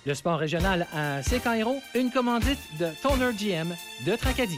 Le sport régional à Sécairo, une commandite de Toner GM de Tracadie.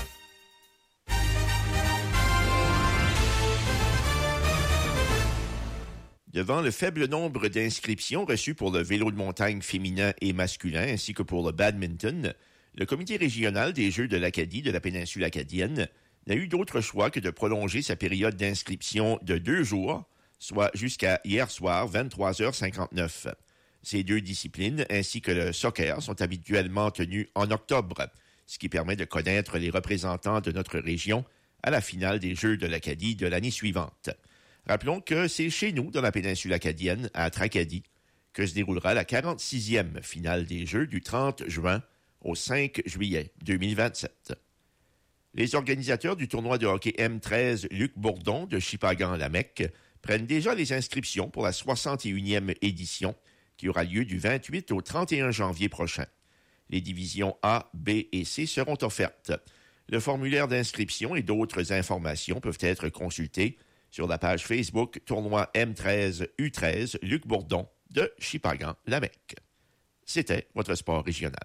Devant le faible nombre d'inscriptions reçues pour le vélo de montagne féminin et masculin ainsi que pour le badminton, le comité régional des Jeux de l'Acadie de la péninsule acadienne n'a eu d'autre choix que de prolonger sa période d'inscription de 2 jours, soit jusqu'à hier soir, 23h59. Ces 2 disciplines, ainsi que le soccer, sont habituellement tenues en octobre, ce qui permet de connaître les représentants de notre région à la finale des Jeux de l'Acadie de l'année suivante. Rappelons que c'est chez nous, dans la péninsule acadienne, à Tracadie, que se déroulera la 46e finale des Jeux du 30 juin au 5 juillet 2027. Les organisateurs du tournoi de hockey M13 Luc Bourdon de Shippagan-Lamec prennent déjà les inscriptions pour la 61e édition qui aura lieu du 28 au 31 janvier prochain. Les divisions A, B et C seront offertes. Le formulaire d'inscription et d'autres informations peuvent être consultés sur la page Facebook Tournoi M13 U13 Luc Bourdon de Shippagan-Lamec. C'était votre sport régional.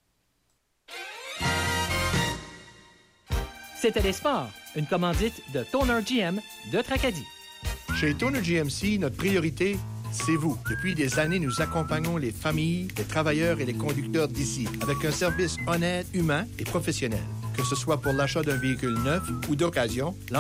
C'était les sports, une commandite de Toner GM de Tracadie. Chez Toner GMC, notre priorité, c'est vous. Depuis des années, nous accompagnons les familles, les travailleurs et les conducteurs d'ici avec un service honnête, humain et professionnel. Que ce soit pour l'achat d'un véhicule neuf ou d'occasion,